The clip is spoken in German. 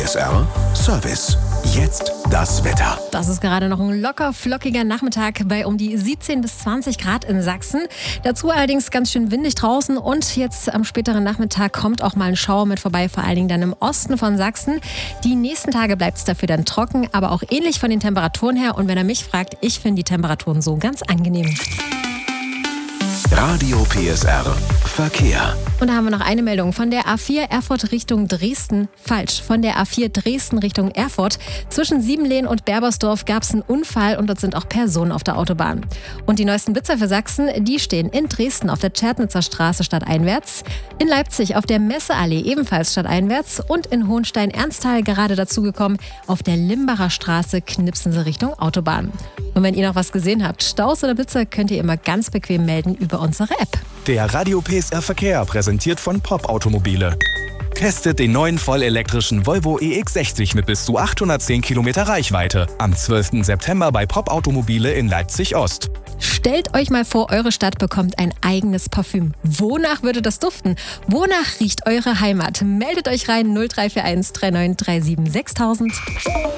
PSR Service. Jetzt das Wetter. Das ist gerade noch ein locker flockiger Nachmittag bei um die 17 bis 20 Grad in Sachsen. Dazu allerdings ganz schön windig draußen und jetzt am späteren Nachmittag kommt auch mal ein Schauer mit vorbei, vor allen Dingen dann im Osten von Sachsen. Die nächsten Tage bleibt es dafür dann trocken, aber auch ähnlich von den Temperaturen her. Und wenn er mich fragt, ich finde die Temperaturen so ganz angenehm. Radio PSR Verkehr. Und da haben wir noch eine Meldung von der A4 Erfurt Richtung Dresden. Falsch, von der A4 Dresden Richtung Erfurt. Zwischen Siebenlehn und Berbersdorf gab es einen Unfall und dort sind auch Personen auf der Autobahn. Und die neuesten Blitzer für Sachsen, die stehen in Dresden auf der Tschernitzer Straße stadteinwärts, in Leipzig auf der Messeallee ebenfalls stadteinwärts und in Hohenstein-Ernsthal gerade dazugekommen auf der Limbacher Straße Knipsense Richtung Autobahn. Und wenn ihr noch was gesehen habt, Staus oder Blitzer, könnt ihr immer ganz bequem melden über unsere App. Der Radio PSR Verkehr präsentiert von Pop Automobile. Testet den neuen vollelektrischen Volvo EX60 mit bis zu 810 Kilometer Reichweite. Am 12. September bei Pop Automobile in Leipzig-Ost. Stellt euch mal vor, eure Stadt bekommt ein eigenes Parfüm. Wonach würde das duften? Wonach riecht eure Heimat? Meldet euch rein 0341 3937 6000.